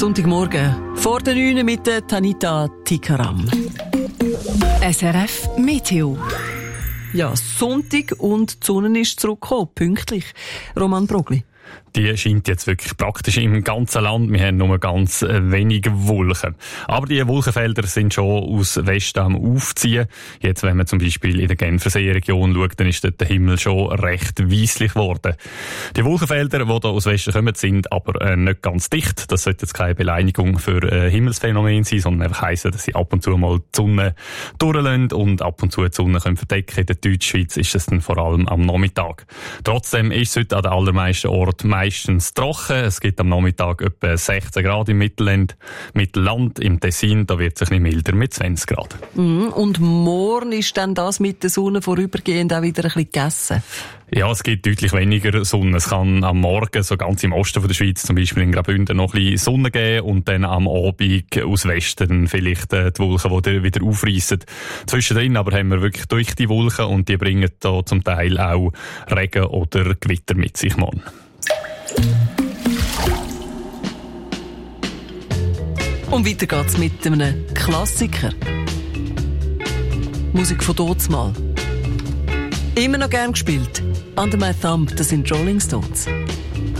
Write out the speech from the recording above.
Sonntagmorgen vor der 9 mit der Tanita Tikaram. SRF Meteo. Ja, Sonntag und die Sonne ist zurückgekommen, pünktlich. Roman Brogli. Die scheint jetzt wirklich praktisch im ganzen Land. Wir haben nur ganz wenige Wolken. Aber die Wolkenfelder sind schon aus Westen am Aufziehen. Jetzt, wenn man zum Beispiel in der Genfersee-Region schaut, dann ist dort der Himmel schon recht weisslich geworden. Die Wolkenfelder, die hier aus Westen kommen, sind aber nicht ganz dicht. Das sollte jetzt keine Beleidigung für Himmelsphänomen sein, sondern einfach heissen, dass sie ab und zu mal die Sonne durchlassen und ab und zu die Sonne können verdecken. In der Deutschschweiz ist es dann vor allem am Nachmittag. Trotzdem ist es heute an den allermeisten Orten meistens trocken. Es gibt am Nachmittag etwa 16 Grad im Mittelland. Im Tessin, da wird es ein bisschen milder mit 20 Grad. Und morgen ist dann das mit der Sonne vorübergehend auch wieder ein bisschen gegessen? Ja, es gibt deutlich weniger Sonne. Es kann am Morgen, so ganz im Osten von der Schweiz, zum Beispiel in Graubünden, noch ein bisschen Sonne geben und dann am Abend aus Westen vielleicht die Wolken, die wieder aufreissen. Zwischendrin aber haben wir wirklich durch die Wolken und die bringen da zum Teil auch Regen oder Gewitter mit sich morgen. Und weiter geht's mit einem Klassiker. Musik von dazumal. Immer noch gern gespielt. Under My Thumb, das sind Rolling Stones.